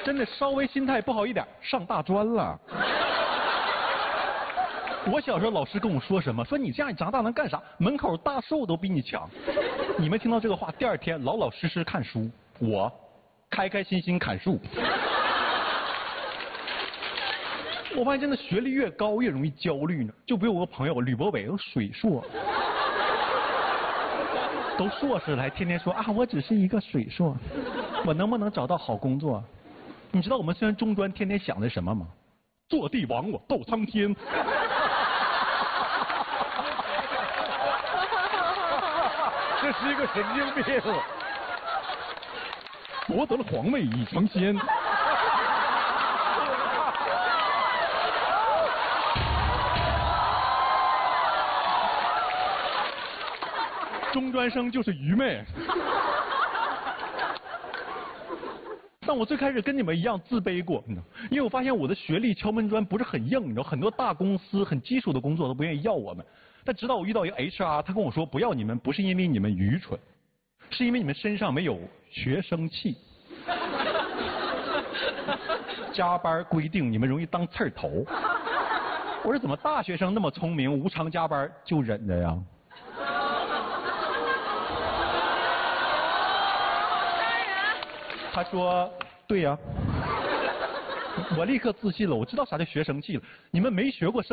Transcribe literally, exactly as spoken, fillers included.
真的稍微心态不好一点，上大专了。我小时候老师跟我说什么？说你这样你长大能干啥？门口大树都比你强。你们听到这个话，第二天老老实实看书，我开开心心砍树。我发现真的学历越高越容易焦虑呢。就比如我个朋友吕博伟，有水硕，都硕士了，还天天说啊，我只是一个水硕，我能不能找到好工作？你知道我们虽然中专天天想的什么吗？坐地亡我，斗苍天。 这是一个神经病。 夺得了皇位已成仙。中专生就是愚昧。但我最开始跟你们一样自卑过，你知道，因为我发现我的学历敲门砖不是很硬，你知道，很多大公司很基础的工作都不愿意要我们。但直到我遇到一个 H R， 他跟我说不要你们，不是因为你们愚蠢，是因为你们身上没有学生气。加班规定你们容易当刺儿头。我说怎么大学生那么聪明，无偿加班就忍着呀？他说对呀。我立刻自信了，我知道啥叫学生气了。你们没学过生